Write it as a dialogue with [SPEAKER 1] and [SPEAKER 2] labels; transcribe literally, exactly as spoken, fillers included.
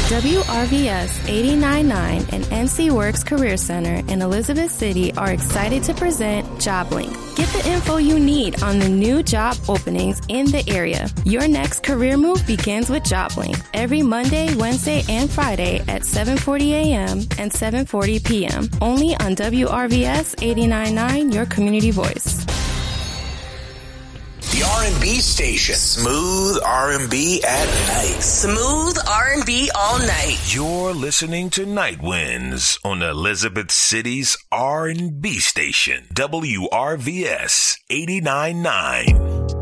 [SPEAKER 1] W R V S eighty-nine point nine and N C Works Career Center in Elizabeth City are excited to present JobLink. Get the info you need on the new job openings in the area. Your next career move begins with JobLink every Monday, Wednesday, and Friday at seven forty a.m. and seven forty p.m. Only on W R V S eighty-nine point nine, your community voice.
[SPEAKER 2] The R and B station.
[SPEAKER 3] Smooth R and B at night.
[SPEAKER 4] Smooth R and B all night.
[SPEAKER 5] You're listening to Night Winds on Elizabeth City's R and B station, W R V S eighty-nine point nine.